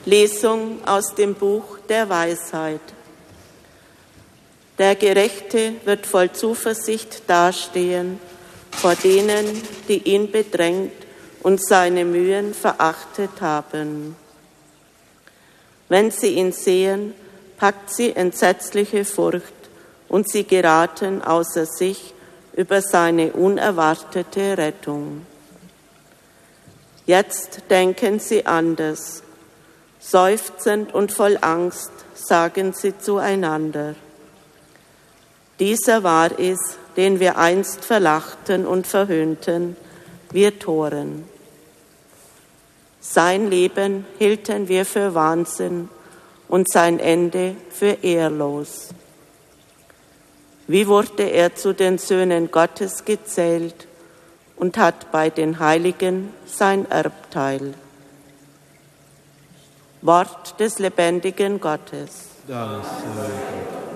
Lesung aus dem Buch der Weisheit. Der Gerechte wird voll Zuversicht dastehen vor denen, die ihn bedrängt und seine Mühen verachtet haben. Wenn sie ihn sehen, packt sie entsetzliche Furcht und sie geraten außer sich über seine unerwartete Rettung. Jetzt denken sie anders. Seufzend und voll Angst sagen sie zueinander: Dieser war es, den wir einst verlachten und verhöhnten, wir Toren. Sein Leben hielten wir für Wahnsinn und sein Ende für ehrlos. Wie wurde er zu den Söhnen Gottes gezählt und hat bei den Heiligen sein Erbteil. Wort des lebendigen Gottes. Dank sei Gott.